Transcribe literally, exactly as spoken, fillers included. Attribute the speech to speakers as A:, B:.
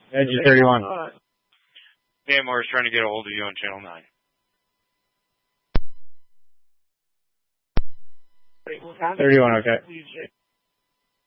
A: Edge thirty-one.
B: Vanmore is trying to get a hold of you on channel nine.
A: thirty-one, okay.